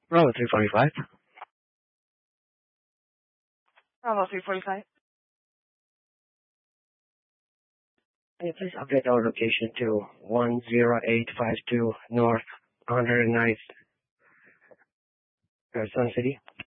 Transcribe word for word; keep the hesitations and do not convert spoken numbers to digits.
Bravo three forty-five. Bravo three forty-five. Can you please update our location to one zero eight five two North one hundred ninth, uh, Sun City?